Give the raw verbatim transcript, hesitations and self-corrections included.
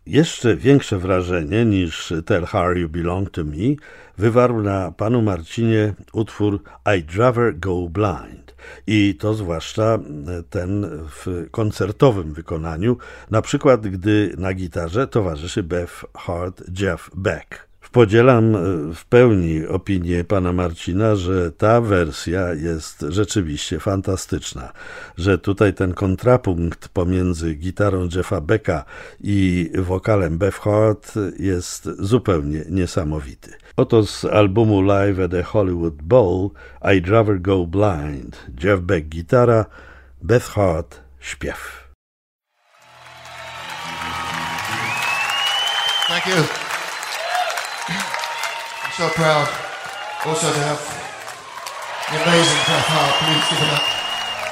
Jeszcze większe wrażenie niż Tell Her You Belong to Me wywarł na panu Marcinie utwór I'd Rather Go Blind. I to zwłaszcza ten w koncertowym wykonaniu, na przykład gdy na gitarze towarzyszy Beth Hart Jeff Beck. Podzielam w pełni opinię pana Marcina, że ta wersja jest rzeczywiście fantastyczna, że tutaj ten kontrapunkt pomiędzy gitarą Jeffa Becka i wokalem Beth Hart jest zupełnie niesamowity. Oto z albumu Live at the Hollywood Bowl I'd Rather Go Blind. Jeff Beck gitara, Beth Hart śpiew. Thank you. I'm so proud also to have the amazing Beth Hart. Please give it up.